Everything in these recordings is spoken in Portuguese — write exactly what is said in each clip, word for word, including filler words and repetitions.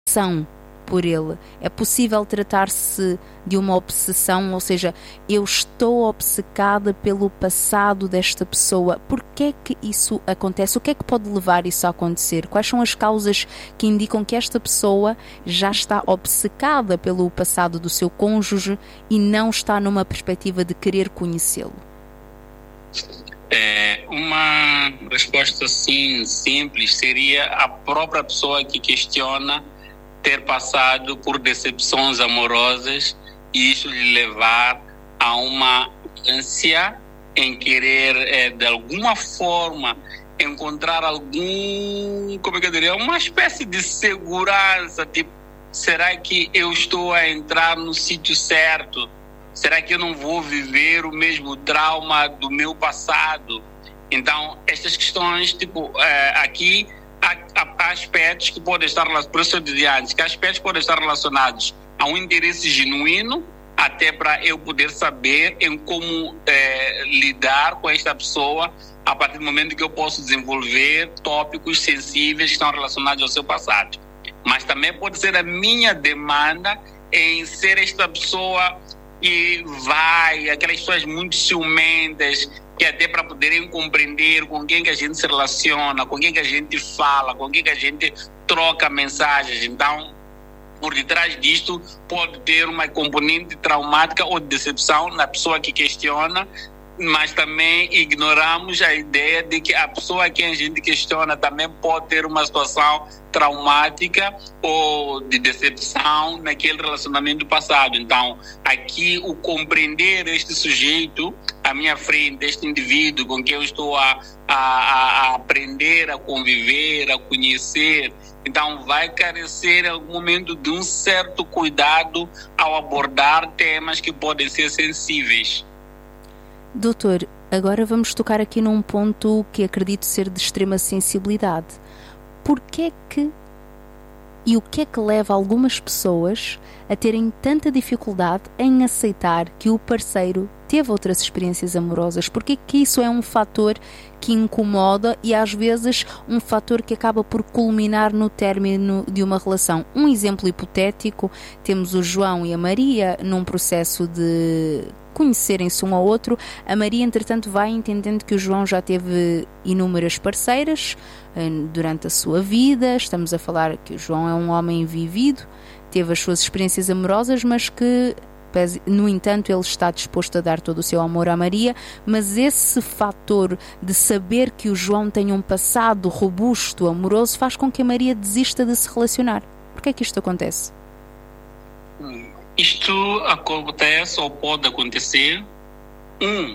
por ele. É possível tratar-se de uma obsessão, ou seja, eu estou obcecada pelo passado desta pessoa. Por que é que isso acontece? O que é que pode levar isso a acontecer? Quais são as causas que indicam que esta pessoa já está obcecada pelo passado do seu cônjuge e não está numa perspectiva de querer conhecê-lo? É, uma resposta assim simples seria a própria pessoa que questiona ter passado por decepções amorosas e isso lhe levar a uma ânsia em querer, é, de alguma forma, encontrar algum, como é que eu diria, uma espécie de segurança, tipo, será que eu estou a entrar no sítio certo? Será que eu não vou viver o mesmo trauma do meu passado? Então, estas questões, tipo, é, aqui há, há aspectos que podem estar relacionados, por isso eu dizia antes, que aspectos podem estar relacionados a um interesse genuíno, até para eu poder saber em como é, lidar com esta pessoa a partir do momento que eu posso desenvolver tópicos sensíveis que estão relacionados ao seu passado. Mas também pode ser a minha demanda em ser esta pessoa que vai, aquelas pessoas muito ciumentas, que até para poderem compreender com quem que a gente se relaciona, com quem que a gente fala, com quem que a gente troca mensagens. Então, por detrás disto, pode ter uma componente traumática ou de decepção na pessoa que questiona, mas também ignoramos a ideia de que a pessoa a quem a gente questiona também pode ter uma situação traumática ou de decepção naquele relacionamento passado. Então, aqui o compreender este sujeito à minha frente, este indivíduo com quem eu estou a, a, a aprender, a conviver, a conhecer, então vai carecer em algum momento de um certo cuidado ao abordar temas que podem ser sensíveis. Doutor, agora vamos tocar aqui num ponto que acredito ser de extrema sensibilidade. Porquê é que e o que é que leva algumas pessoas a terem tanta dificuldade em aceitar que o parceiro teve outras experiências amorosas? Porquê que isso é um fator que incomoda e às vezes um fator que acaba por culminar no término de uma relação? Um exemplo hipotético, temos o João e a Maria num processo de conhecerem-se um ao outro. A Maria, entretanto, vai entendendo que o João já teve inúmeras parceiras durante a sua vida. Estamos a falar que o João é um homem vivido, teve as suas experiências amorosas, mas que, no entanto, ele está disposto a dar todo o seu amor à Maria. Mas esse fator de saber que o João tem um passado robusto, amoroso, faz com que a Maria desista de se relacionar. Por que é que isto acontece? Hum. Isto acontece ou pode acontecer, um,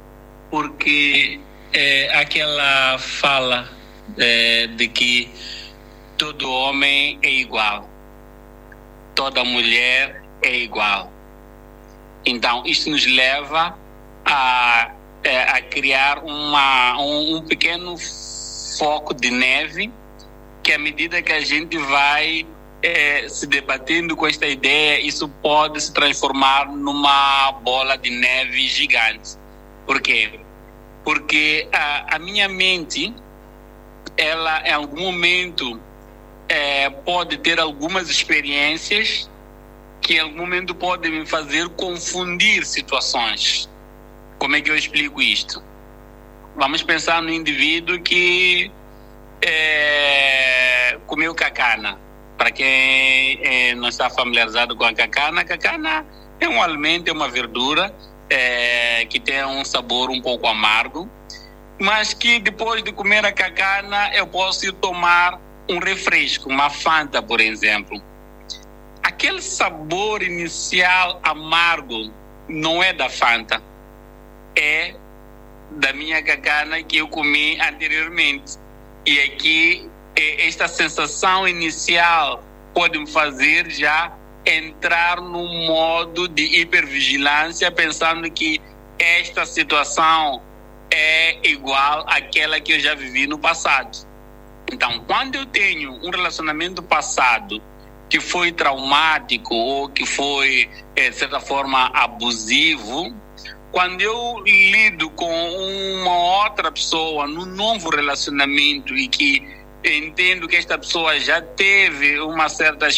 porque é, aquela fala é, de que todo homem é igual, toda mulher é igual. Então, isso nos leva a, a criar uma, um, um pequeno foco de neve, que à medida que a gente vai É, se debatendo com esta ideia, isso pode se transformar numa bola de neve gigante. Por quê? Porque a, a minha mente, ela em algum momento é, pode ter algumas experiências que em algum momento podem me fazer confundir situações. Como é que eu explico isto? Vamos pensar no indivíduo que é, comeu cacana. Para quem é, não está familiarizado com a cacana, a cacana é um alimento, é uma verdura é, que tem um sabor um pouco amargo, mas que depois de comer a cacana eu posso ir tomar um refresco, uma Fanta, por exemplo. Aquele sabor inicial amargo não é da Fanta, é da minha cacana que eu comi anteriormente. E aqui esta sensação inicial pode me fazer já entrar num modo de hipervigilância, pensando que esta situação é igual àquela que eu já vivi no passado. Então, quando eu tenho um relacionamento passado que foi traumático ou que foi, de certa forma, abusivo, quando eu lido com uma outra pessoa num novo relacionamento e que entendo que esta pessoa já teve uma certa